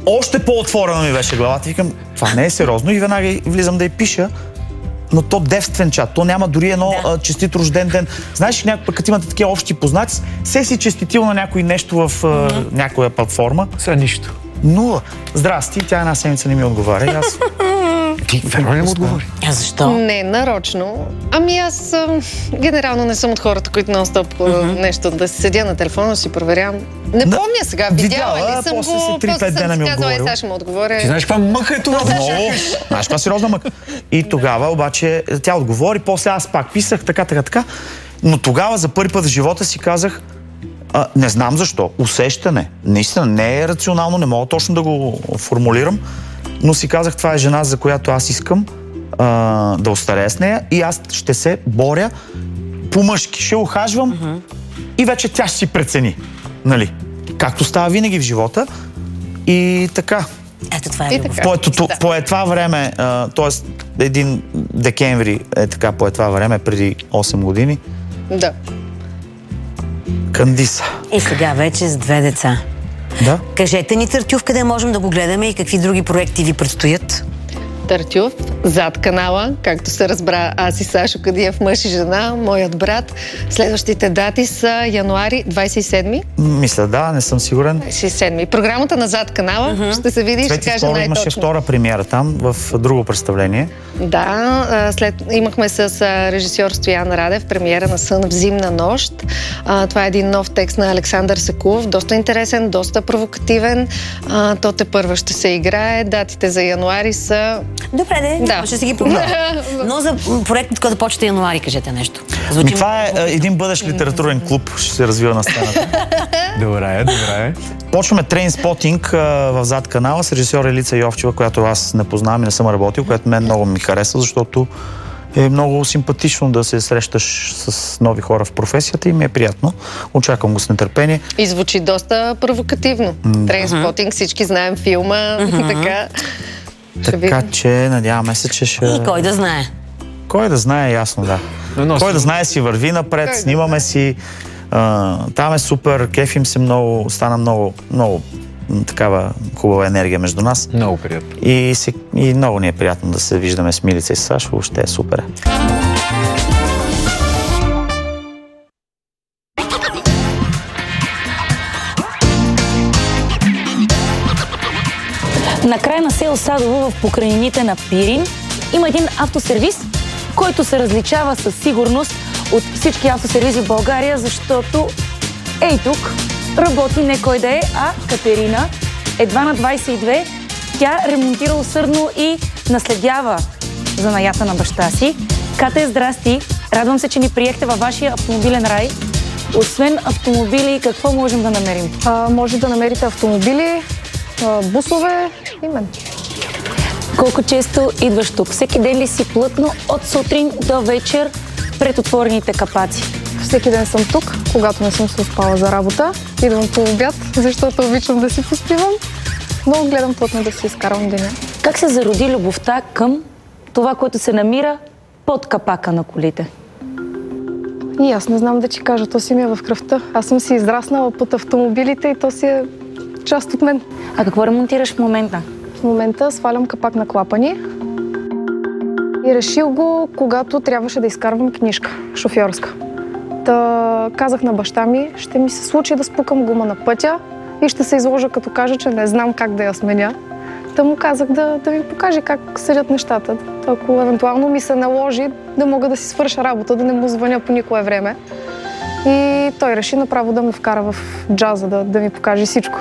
Още по-отворена ми беше главата. Викам, това не е сериозно и веднага влизам да я пиша. Но то девствен чат, то няма дори едно честит рожден ден. Знаеш, някакъв като имате такива общи познати, се си честитил на някой нещо в някоя платформа. Сега нищо. Нула. Здрасти, тя една седмица не ми отговаря. И аз... Ти верно не му отговори? А защо? Не, нарочно. Ами аз генерално не съм от хората, които нон-стоп нещо да си седя на телефона, да си проверявам. Не помня сега, видяла ли съм после го, след 3-5 дена ми казала, отговорил. сега ще му отговоря. Ти знаеш каква мъка е това? Много. Знаеш каква сериозна мъка. И тогава обаче тя отговори, после аз пак писах така. Но тогава за първи път в живота си казах, не знам защо, усещане. Наистина не е рационално, не мога точно да го формулирам, но си казах, това е жена, за която аз искам да остарея с нея и аз ще се боря по-мъжки. Ще ухажвам и вече тя ще си прецени. Нали? Както става винаги в живота. И така. Ето това е любов. По това време, т.е. един декември е така по това време, преди 8 години. Да. Кандиса. И сега вече с 2 деца. Да. Кажете ни, Търтюв, къде можем да го гледаме и какви други проекти ви предстоят? Търтюв, зад канала, както се разбра, аз и Сашо Кадиев, мъж и жена, моят брат. Следващите дати са януари 27-ми. Мисля, да, не съм сигурен. 27-ми. Програмата на зад канала ще се види и ще каже най-точно. Имаше втора премиера там, в друго представление. Да, имахме с режисьор Стоян Радев премиера на Сън в зимна нощ. Това е един нов текст на Александър Сакулов. Доста интересен, доста провокативен. То тепърва ще се играе. Датите за януари са... Добре, ще си ги погледам. Но за проектът, който почта януари, кажете нещо. Това е един бъдещ литературен клуб, ще се развива на сцената. Добре. Почваме трейнспотинг в зад канала с режисьор Елица Йовчева, която аз не познавам и не съм работил, която мен много ми харесва, защото е много симпатично да се срещаш с нови хора в професията и ми е приятно. Очаквам го с нетърпение. И звучи доста провокативно. Трейнспотинг, всички знаем филма и така. Така че, надяваме се, че ще... И кой да знае? Кой да знае, ясно, да. Кой да знае си върви напред, снимаме си. Там е супер, кефим се много, стана много такава хубава енергия между нас. Много приятно. И много ни е приятно да се виждаме с Милица и Сашо, въобще е супер. Накрая на село Садово в покрайнините на Пирин има един автосервис, който се различава със сигурност от всички автосервизи в България, защото ей тук работи не кой да е, а Катерина, едва на 22. Тя ремонтира усърдно и наследява занаята на баща си. Кате, здрасти! Радвам се, че ни приехте във вашия автомобилен рай. Освен автомобили, какво можем да намерим? Може да намерите автомобили, бусове и мен. Колко често идваш тук? Всеки ден ли си плътно от сутрин до вечер пред отворените капаци? Всеки ден съм тук, когато не съм се успала за работа. Идвам по обяд, защото обичам да си поспивам, но гледам плътно да си изкарвам деня. Как се зароди любовта към това, което се намира под капака на колите? И аз не знам да ти кажа, то си ми е в кръвта. Аз съм си израснала под автомобилите и то си е част от мен. А какво ремонтираш в момента? В момента свалям капак на клапани и решил го, когато трябваше да изкарвам книжка, шофьорска. Казах на баща ми, ще ми се случи да спукам гума на пътя и ще се изложа, като кажа, че не знам как да я сменя. Му казах да ми покаже как седят нещата. Ако евентуално ми се наложи, да мога да си свърша работа, да не му звъня по никое време. И той реши направо да ме вкара в джаза, да ми покаже всичко.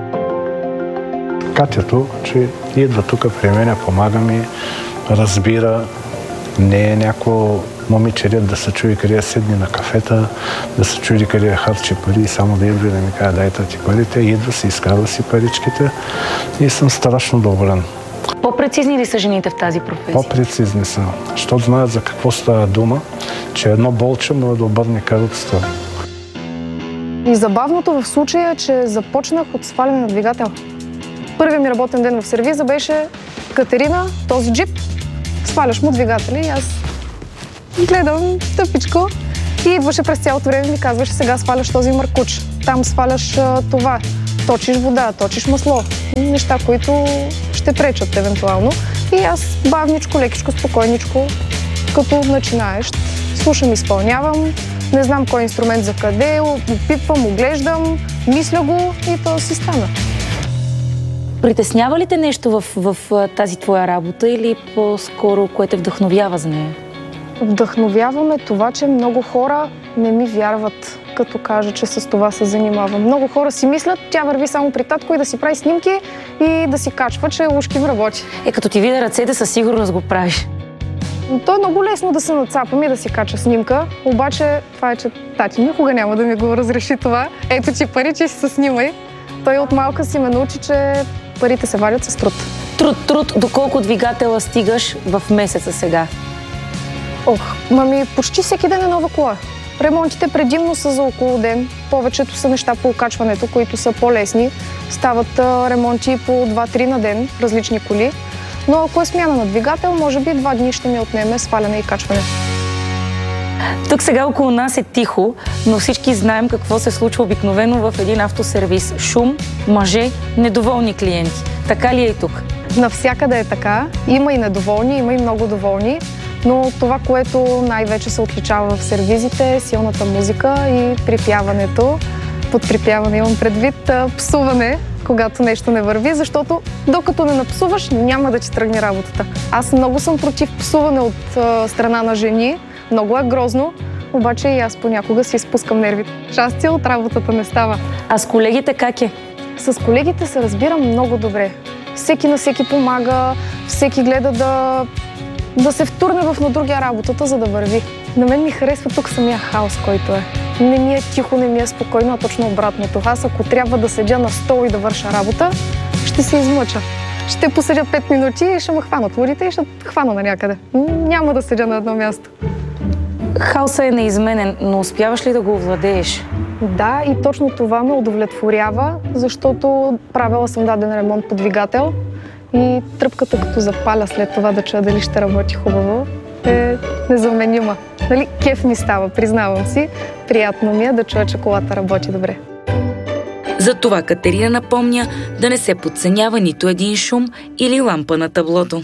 Катято, че идва тук при мен, помага ми, разбира, не е някакво момиче да се чуди къде седни на кафета, да се чуди къде харчи пари и само да идва и да ми каже дайте ти парите, идва си, изкарва си паричките и съм страшно доволен. По-прецизни ли са жените в тази професия? По-прецизни са, защото знаят за какво става дума, че едно болче може да обърне каруцата. И забавното в случая е, че започнах от сваляне на двигател. Първият ми работен ден в сервиза беше Катерина, този джип, сваляш му двигатели и аз гледам тъпичко и идваше през цялото време и ми казваше, сега сваляш този маркуч, там сваляш това, точиш вода, точиш масло. неща, които ще пречат евентуално. И аз бавничко, лекичко, спокойничко, като начинаещ, слушам, изпълнявам, не знам кой инструмент за къде, опитвам, оглеждам, мисля го и то си стана. Притеснява ли те нещо в тази твоя работа или по-скоро, което те вдъхновява за нея? Вдъхновяваме това, че много хора не ми вярват, като кажа, че с това се занимавам. Много хора си мислят, тя върви само при татко и да си прави снимки и да си качва, че ушким работи. Като ти видя ръцете, със сигурност го правиш. То е много лесно да се нацапам и да си кача снимка, обаче това е, че тати никога няма да ми го разреши това. Ето ти пари, че си се снимай. Той от малка си ме научи, че парите се вадят с труд. Труд. Доколко двигателя стигаш в месеца сега? Почти всеки ден е нова кола. Ремонтите предимно са за около ден. Повечето са неща по окачването, които са по-лесни. Стават ремонти по 2-3 на ден, различни коли. Но ако е смяна на двигател, може би 2 дни ще ми отнеме сваляне и качване. Тук сега около нас е тихо, но всички знаем какво се случва обикновено в един автосервис. Шум, мъже, недоволни клиенти. Така ли е и тук? Навсякъде е така. Има и недоволни, има и много доволни. Но това, което най-вече се отличава в сервизите е силната музика и припяването. Под припяване имам предвид псуване, когато нещо не върви, защото докато не напсуваш, няма да ти тръгне работата. Аз много съм против псуване от страна на жени. Много е грозно, обаче и аз понякога си изпускам нервите. Части от работата не става. А с колегите как е? С колегите се разбирам много добре. Всеки на всеки помага, всеки гледа да се втурне на другия работата, за да върви. На мен ми харесва тук самия хаос, който е. Не ми е тихо, не ми е спокойно, а точно обратното. Аз ако трябва да седя на стол и да върша работа, ще се измъча. Ще поседя 5 минути и ще ме хванат лудите и ще хвана на някъде. Няма да седя на едно място. Хаосът е неизменен, но успяваш ли да го овладееш? Да, и точно това ме удовлетворява, защото правила съм даден ремонт по двигател и тръпката като запаля след това да чуя дали ще работи хубаво е незаменима. Нали, кеф ми става, признавам си. Приятно ми е да чуя, че колата работи добре. Затова Катерина напомня да не се подценява нито един шум или лампа на таблото.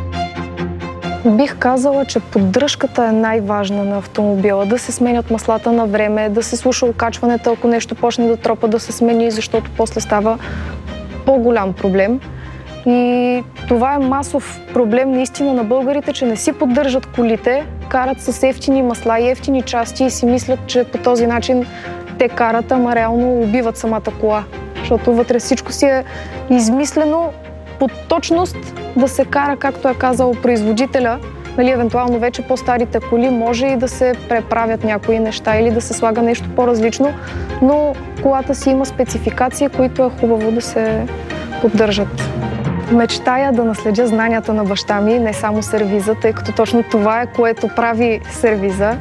Бих казала, че поддръжката е най-важна на автомобила. Да се сменят маслата на време, да се слуша окачването, ако нещо почне да тропа, да се смени, защото после става по-голям проблем. И това е масов проблем наистина на българите, че не си поддържат колите, карат с ефтини масла и ефтини части и си мислят, че по този начин те карат, ама реално убиват самата кола. Защото вътре всичко си е измислено по точност да се кара, както е казал производителя. Нали, евентуално вече по-старите коли може и да се преправят някои неща или да се слага нещо по-различно, но колата си има спецификации, които е хубаво да се поддържат. Мечтая да наследя знанията на баща ми, не само сервиза, тъй като точно това е, което прави сервиза,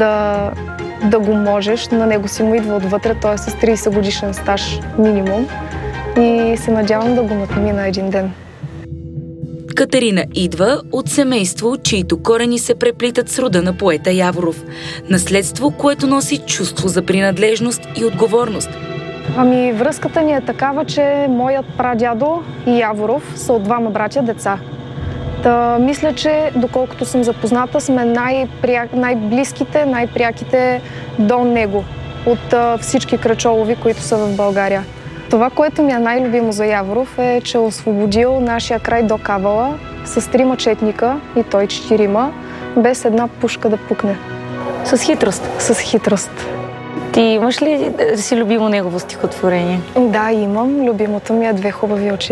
да го можеш. На него си му идва отвътре, той е с 30 годишен стаж минимум и се надявам да го надмина един ден. Катерина идва от семейство, чието корени се преплитат с рода на поета Яворов. Наследство, което носи чувство за принадлежност и отговорност. Връзката ни е такава, че моят прадядо и Яворов са от 2 братя деца. Мисля, че доколкото съм запозната, сме най-близките, най-пряките до него от всички кръчолови, които са в България. Това, което ми е най-любимо за Яворов е, че е освободил нашия край до Кавала с 3 четника и той 4, без една пушка да пукне. С хитрост? С хитрост. Ти имаш ли си любимо негово стихотворение? Да, имам. Любимото ми е 2 хубави очи.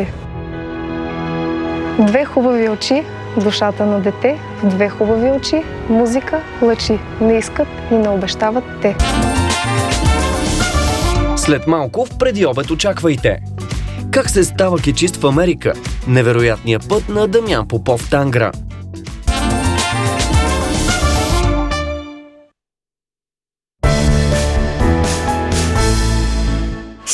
2 хубави очи, душата на дете, в 2 хубави очи, музика, лъчи. Не искат и не обещават те. След малко в преди обед очаквайте. Как се става кечист в Америка? Невероятният път на Дамян Попов Тангра.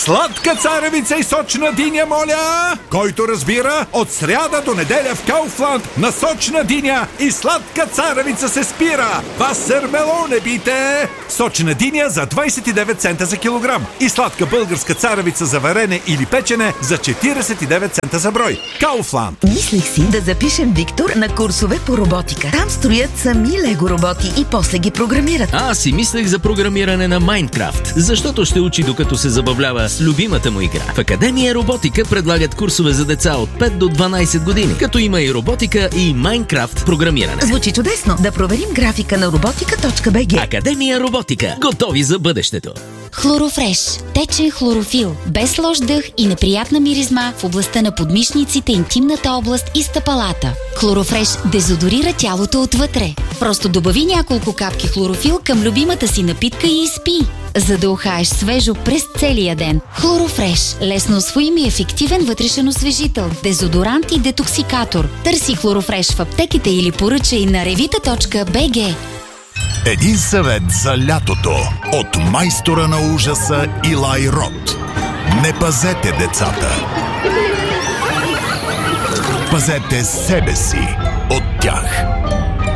Сладка царевица и сочна диня, моля! Който разбира, от сряда до неделя в Кауфланд на сочна диня и сладка царевица се спира. Васермело не бите! Сочна диня за 29 цента за килограм и сладка българска царевица за варене или печене за 49 цента за брой. Кауфланд. Мислих си да запишем Виктор на курсове по роботика. Там строят сами лего роботи и после ги програмират. Аз си мислех за програмиране на Майнкрафт, защото ще учи докато се забавлява с любимата му игра. В Академия Роботика предлагат курсове за деца от 5 до 12 години, като има и роботика и Майнкрафт програмиране. Звучи чудесно. Да проверим графика на robotica.bg. Академия Роботика. Готови за бъдещето. Хлорофреш. Течен хлорофил. Без лош дъх и неприятна миризма в областта на подмишниците, интимната област и стъпалата. Хлорофреш дезодорира тялото отвътре. Просто добави няколко капки хлорофил към любимата си напитка и изпи, за да ухаеш свежо през целия ден. Хлорофреш. Лесно усвоим и ефективен вътрешен освежител, дезодорант и детоксикатор. Търси Хлорофреш в аптеките или поръчай на revita.bg. Един съвет за лятото от майстора на ужаса Илай Рот. Не пазете децата. Пазете себе си.